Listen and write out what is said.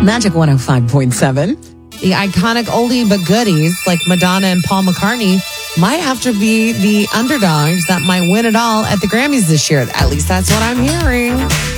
Magic 105.7. The iconic oldie but goodies like Madonna and Paul McCartney might have to be the underdogs that might win it all at the Grammys this year. At least that's what I'm hearing.